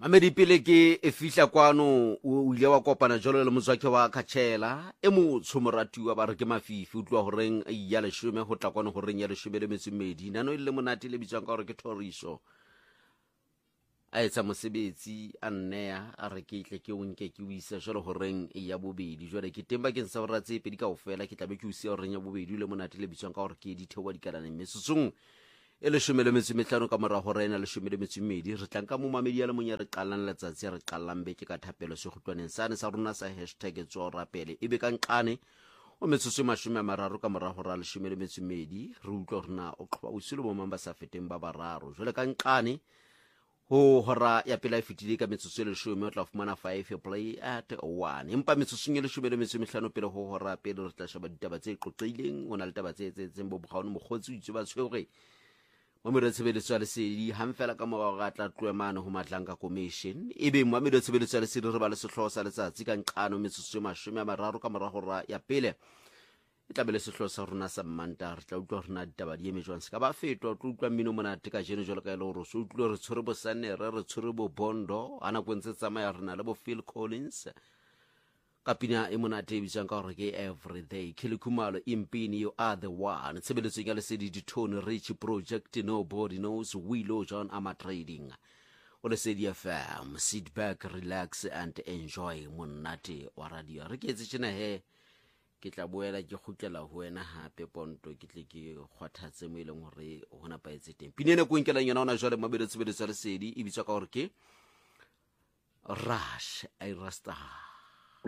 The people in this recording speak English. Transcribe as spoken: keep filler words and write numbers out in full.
Amedi pele ke e fihla kwano o ile wa kopana jolo le motswake wa Khatshela e mo tshomoratiwa ba re ke mafifi o tloa horeng ya leshome ho tla kwano horeng ya leshome le metsumedi nano ile monate le bitswang ka hore ke Thoriso a etsa mosebetsi a nneya a re ke tle ke o nke ke o isa jolo horeng ya bobedi jwale ke temba ke nsa hora tse pedi kaofela ke tlabe ke o sia horeng ya bobedi le monate le bitswang ka hore ke dithewa dikalane mesutsung e leshome le metsumetlhano ka mora hora ena leshome le metsumedi re tlanka mo mamedi ya le monya re qallang letsatsi re qallang beke ka thapelo se gutwaneng sane sa rona sa hashtag tsora pele e be ka nqane o metsotso mashome a mararo ka mora hora leshome le metsumedi re utlwa rena o qhoba o silo bomang ba sa feteng ba bararo jwale ka nqane ho hora ya pela e fitile ka metsotso le leshome o tla fumana five play at one empa metsotso le leshome le metsumetlhano pele ho hora pele re tla sheba ditaba tse qoqileng ona le taba tse tseng bo bokgaone mokgotsi o itse ba tshwere Mamedi tshebeletso ya lesedi hang fela ka moga ga tla tloemane ho Matlanka Commission ebe mamedi tshebeletso ya lesedi re ba le sehloho sa letsatsi ka nqano metsotso mashome a mararo ka mora hora ya pele e tla be le sehloho sa rona sa Mmanta re tla utlwa rena ditaba di emejwang se ka ba fetwa tlo utlwa mmino monate ka jeno jalo ka ile hore so utlwa re tshwere bo Sanere re tshwere bo Bondo ana kwentse tsamaya rena le bo Phil Collins kapina e monate e bitsang ka hore ke Everyday Khilikhumalo impini you are the one tshebeletso ya lesedi ditone Rich Project Nobody Knows Willow John Ama Trading o lesedi F M sit back relax and enjoy monate wa radio re ke etse tshena he ke tla boela ke khutlela ho wena hape ponto ke tle ke kgwathatse mo ileng hore hona pa etse teng pinene ko nkela nyana ona jwale mabedi tshebeletso ya lesedi e bitswa ka hore ke Rush I Rasta